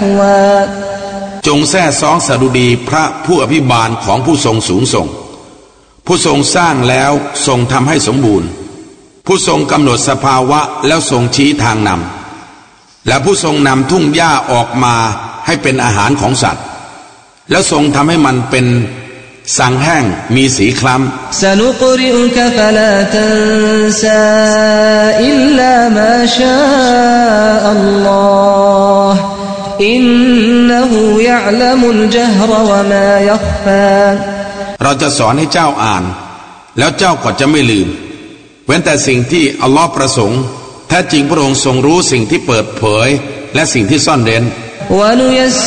نحوا จงแท้ซองสดุดีพระผู้อภิบาลของผู้ทรงสูงส่งผู้ทรงสร้างแล้วทรงทำให้สมบูรณ์ผู้ทรงกำหนดสภาวะแล้วทรงชี้ทางนำและผู้ทรงนำทุ่งหญ้าออกมาให้เป็นอาหารของสัตว์แล้วทรงทำให้มันเป็นสังแห้งมีสีคล้ำ سنقرئك فلا تنسى إلا ما شاء الله إنه يعلم الجهر وما يخفى เราจะสอนให้เจ้าอ่านแล้วเจ้าก็จะไม่ลืมเว้นแต่สิ่งที่อัลลอฮ์ประสงค์แท้จริงพระองค์ทรงรู้สิ่งที่เปิดเผยและสิ่งที่ซ่อนเร้น